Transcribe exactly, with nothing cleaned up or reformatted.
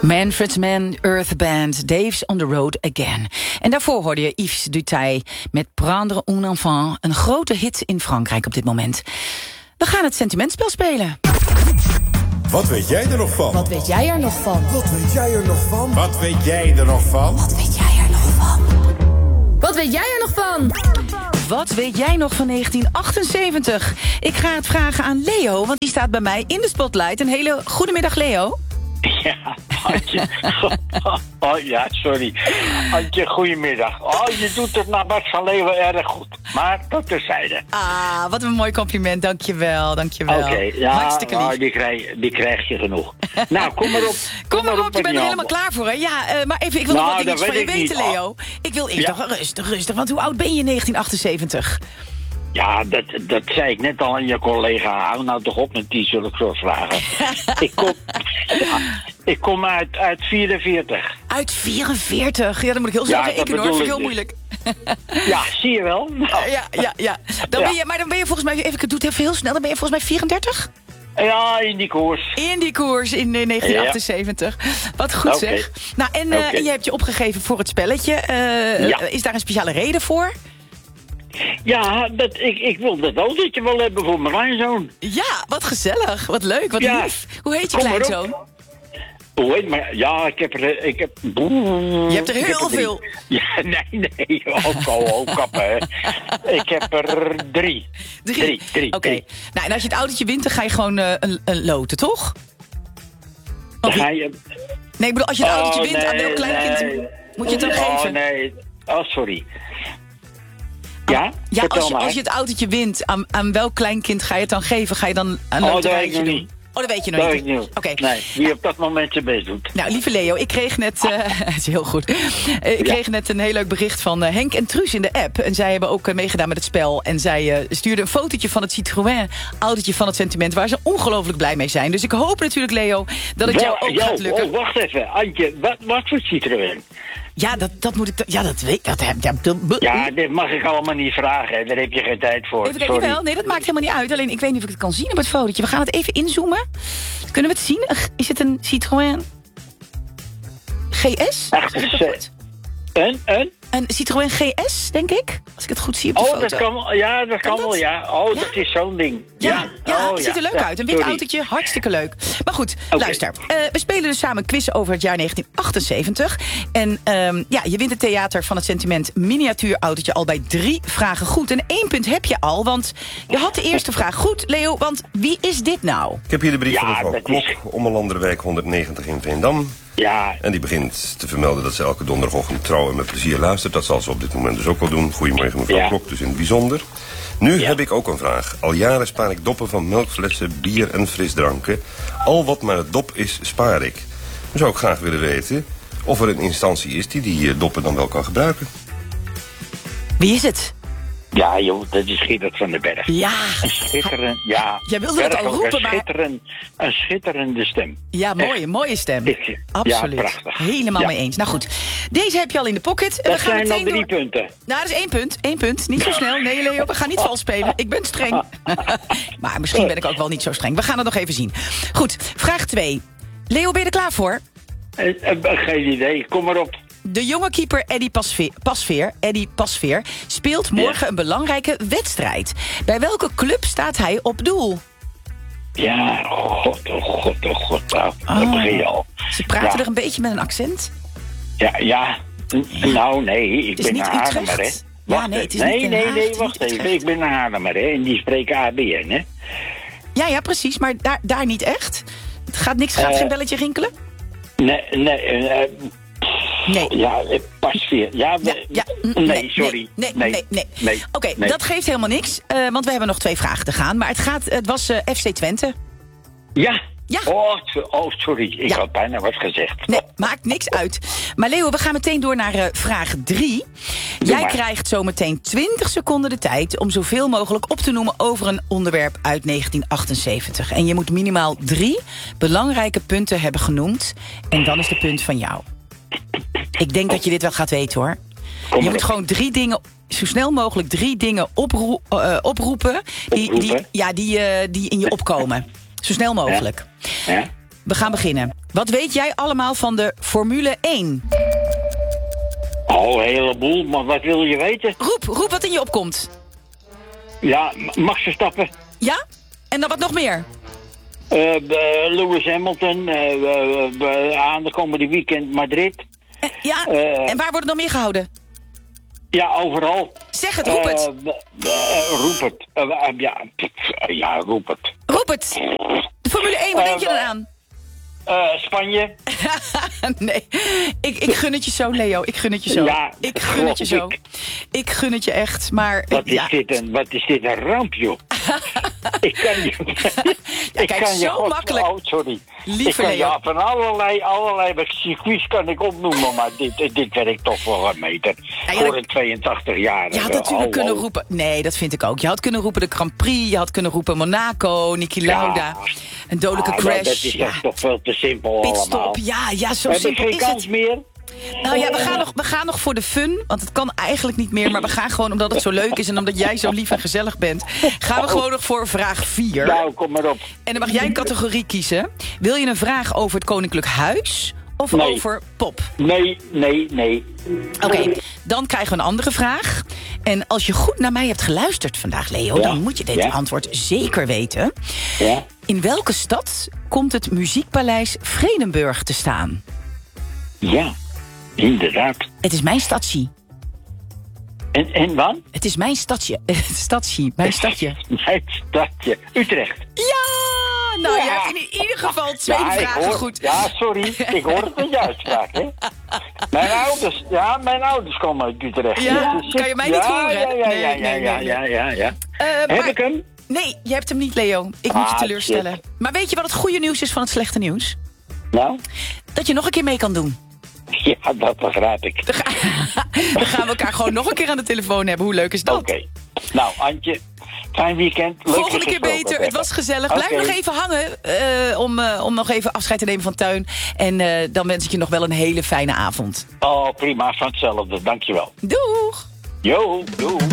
Manfred's Man, Earth Band, Dave's on the Road Again. En daarvoor hoorde je Yves Duteil met Prendre un enfant. Een grote hit in Frankrijk op dit moment. We gaan het sentimentspel spelen. Wat weet jij er nog van? Wat weet jij er nog van? Wat weet jij er nog van? Wat weet jij er nog van? Wat weet jij er nog van? Wat weet jij er nog van? Wat weet jij nog van negentien achtenzeventig? Ik ga het vragen aan Leo, want die staat bij mij in de spotlight. Een hele goede middag, Leo. Ja, Antje. Oh ja, sorry. Antje, goedemiddag. Oh, je doet het naar Bart van Leeuwen erg goed. Maar tot terzijde. Ah, wat een mooi compliment. Dankjewel, dankjewel. Oké, okay, ja, hartstikke lief. Nou, die, krijg, die krijg je genoeg. Nou, kom maar op. Kom, kom maar op, op je bent er helemaal klaar voor, hè? Ja, uh, maar even, ik wil nou, nog wat dingetjes van je weten, niet. Leo. Ik wil eerst ja. nog rustig, rustig. Want hoe oud ben je in negentien achtenzeventig? Ja, dat, dat zei ik net al aan je collega. Hou nou toch op met die zulke soort vragen. ik, kom, ja, ik kom uit, uit vierenveertig. Uit vierenveertig? Ja, dan moet ik heel snel ja, rekenen hoor. Dat vind ik heel moeilijk. Ja, zie je wel. Oh, ja, ja, ja. Dan ja. Ben je, maar dan ben je volgens mij, even, ik doe het even heel snel, dan ben je volgens mij vierendertig? Ja, in die koers. In die koers in negentien achtenzeventig. Ja. Wat goed okay. zeg. Nou, en, uh, okay. en je hebt je opgegeven voor het spelletje. Uh, ja. Is daar een speciale reden voor? Ja, dat, ik, ik wil dat autootje wel hebben voor mijn kleinzoon. Ja, wat gezellig. Wat leuk, wat ja. lief. Hoe heet je kleinzoon? Hoe heet maar? Ja, ik heb er... Ik heb, je hebt er heel er veel. Ja, nee, nee. Ook al, ook kappen, hè. Ik heb er drie. Drie? Drie, drie. Oké. Okay. Nou, en als je het autootje wint, dan ga je gewoon uh, een, een loten, toch? Dan ga je... Nee, ik bedoel, als je het oh, autootje wint nee, aan welk kleinkind nee. moet je het dan oh, geven? Oh, nee. Oh, sorry. Ja, ja als, je, als je het autootje wint, aan, aan welk kleinkind ga je het dan geven? Ga je dan een oh, loterijtje doen? Niet. Oh, dat weet je nog dat niet. niet. Oké. Okay. Nee, wie op dat moment zijn best doet. Nou, lieve Leo, ik kreeg net... Uh, het is heel goed. Uh, ik ja. kreeg net een heel leuk bericht van uh, Henk en Truus in de app. En zij hebben ook uh, meegedaan met het spel. En zij uh, stuurden een fotootje van het Citroën autootje van het sentiment, waar ze ongelooflijk blij mee zijn. Dus ik hoop natuurlijk, Leo, dat het jou ook yo, gaat lukken. Oh, wacht even. Antje, wat, wat voor Citroën? Ja, dat, dat moet ik... Ja, dat weet dat, dat, dat, Ja, dit mag ik allemaal niet vragen. Daar heb je geen tijd voor. Even kijken, wel. Nee, dat maakt helemaal niet uit. Alleen, ik weet niet of ik het kan zien op het fotootje. We gaan het even inzoomen. Kunnen we het zien? Is het een Citroën G S? Ach, is een, een? Een Citroën G S, denk ik. Als ik het goed zie op de oh, foto. Dat kan, ja, dat kan, kan wel, ja. Oh, ja? Dat is zo'n ding. Ja, ja. ja oh, het ziet er leuk ja. uit. Een wit autootje, hartstikke leuk. Maar goed, okay. luister. Uh, we spelen dus samen een quiz over het jaar negentien achtenzeventig. En um, ja, je wint het theater van het sentiment miniatuurautootje al bij drie vragen goed. En één punt heb je al, want je had de eerste vraag goed, Leo. Want wie is dit nou? Ik heb hier de brief ja, van mevrouw Klok, is... Ommelanderwijk honderdnegentig in Veendam. Ja. En die begint te vermelden dat ze elke donderdagochtend trouw en met plezier luistert. Dat zal ze op dit moment dus ook wel doen. Goedemorgen mevrouw ja. Klok, dus in het bijzonder. Nu ja. heb ik ook een vraag. Al jaren spaar ik doppen van melkflessen, bier en frisdranken. Al wat maar het dop is, spaar ik. Dan zou ik graag willen weten of er een instantie is die die doppen dan wel kan gebruiken. Wie is het? Ja, joh, dat is Gerard van den Berg. Ja. Een schitterend, ja. Jij wilde het al roepen, een maar... Schitterend, een schitterende stem. Ja, mooie, mooie stem. Ik, Absoluut. Ja, prachtig. Helemaal ja. mee eens. Nou goed, deze heb je al in de pocket. Dat we gaan zijn nog drie door... punten. Nou, dat is één punt. Eén punt. Niet zo snel. Nee, Leo, we gaan niet vals spelen. Ik ben streng. Maar misschien ben ik ook wel niet zo streng. We gaan het nog even zien. Goed, vraag twee. Leo, ben je er klaar voor? Uh, uh, geen idee. Kom maar op. De jonge keeper Eddie Pasveer, Pasveer, Eddie Pasveer speelt morgen ja. een belangrijke wedstrijd. Bij welke club staat hij op doel? Ja, oh god, oh god, oh god. Nou, oh. Dat begin je al. Ze praten ja. er een beetje met een accent? Ja, ja. Nou, nee, ik ben naar Haarlemmer, hè. Ja, nee, het is nee, niet nee, Haag, nee, wacht even. Ik ben naar Haarlemmer, hè. En die spreken A B N, hè. Ja, ja, precies. Maar daar, daar niet echt? Het gaat niks, gaat uh, geen belletje rinkelen? Nee, nee, uh, Nee. Ja, Pasveer. Ja, ja, ja, nee, nee, sorry. Nee, nee, nee. nee. nee. Oké, okay, nee. dat geeft helemaal niks. Uh, want we hebben nog twee vragen te gaan. Maar het, gaat, het was uh, F C Twente. Ja. Ja. Oh, oh, sorry. Ik ja. had bijna wat gezegd. Nee, maakt niks uit. Maar Leo, we gaan meteen door naar uh, vraag drie. Jij maar. krijgt zometeen twintig seconden de tijd om zoveel mogelijk op te noemen over een onderwerp uit negentien achtenzeventig. En je moet minimaal drie belangrijke punten hebben genoemd. En dan is de punt van jou. Ik denk dat je dit wel gaat weten, hoor. Kom je moet op. gewoon drie dingen, zo snel mogelijk drie dingen oproe- uh, oproepen... Die, oproepen? Die, ja, die, uh, die in je opkomen. Zo snel mogelijk. Ja. Ja. we gaan beginnen. Wat weet jij allemaal van de Formule één? Oh, een heleboel, maar wat wil je weten? Roep, roep wat in je opkomt. Ja, Max Verstappen. Ja? En dan wat nog meer? Uh, Lewis Hamilton, uh, uh, uh, aan de komende weekend Madrid. Uh, ja, uh, en waar wordt het nog meer gehouden? Ja, overal. Zeg het, roep het. Uh, uh, uh, roep het. Uh, uh, ja, uh, ja, roep het. Roep het. De Formule één, wat uh, denk je dan aan? Uh, Spanje. Nee, ik, ik gun het je zo, Leo. Ik gun het je zo. Ja, ik gun het je zo. Ik, ik gun het je echt, maar... Wat is, ja. dit, een, wat is dit een ramp, joh? ik kan je... ja, ik kijk, kan zo je God, makkelijk. Oh, sorry. Lieve ik kan Leo. je van allerlei, allerlei circuits kan ik opnoemen, maar dit, dit werkt toch wel een meter. Ja, ja, voor een tweeëntachtig jaar. Je had natuurlijk oh, kunnen oh. roepen... Nee, dat vind ik ook. Je had kunnen roepen de Grand Prix. Je had kunnen roepen Monaco, Niki Lauda. Ja. Een dodelijke ah, crash. Dat is ja. toch veel te simpel Pitstop, allemaal. ja, ja, zo Heb simpel ik geen is kans het. meer? Nou ja, we gaan, nog, we gaan nog voor de fun, want het kan eigenlijk niet meer. Maar we gaan gewoon, omdat het zo leuk is en omdat jij zo lief en gezellig bent... gaan we gewoon nog voor vraag vier. Nou, kom maar op. En dan mag jij een categorie kiezen. Wil je een vraag over het Koninklijk Huis of nee. over pop? Nee, nee, nee. Oké, okay, dan krijgen we een andere vraag. En als je goed naar mij hebt geluisterd vandaag, Leo... Ja. dan moet je dit ja. antwoord zeker weten. Ja. In welke stad komt het Muziekpaleis Vredenburg te staan? Ja, inderdaad. Het is mijn stadje. En, en wat? Het is mijn stadje. stadje, mijn stadje. Mijn stadje. Utrecht. Ja! Nou, ja. je hebt in ieder geval twee ja, vragen hoor, goed. Ja, sorry. Ik hoor het met je uitspraak, hè. Mijn ouders, ja, mijn ouders komen uit Utrecht. Ja, dus, kan je mij niet ja, horen? Ja, ja, nee, ja, nee, ja, nee, ja, nee. ja, ja, ja. Uh, Heb maar, ik hem? Nee, je hebt hem niet, Leo. Ik ah, moet je teleurstellen. Shit. Maar weet je wat het goede nieuws is van het slechte nieuws? Nou? Dat je nog een keer mee kan doen. Ja, dat begrijp ik. Dan, ga, dan gaan we elkaar gewoon nog een keer aan de telefoon hebben. Hoe leuk is dat? Oké. Okay. Nou, Antje, fijn weekend. Leuk Volgende keer beter. Hebben. Het was gezellig. Blijf okay. nog even hangen uh, om, uh, om nog even afscheid te nemen van Teun. En uh, dan wens ik je nog wel een hele fijne avond. Oh, prima. Van hetzelfde. Dankjewel. Doeg. Jo, doeg.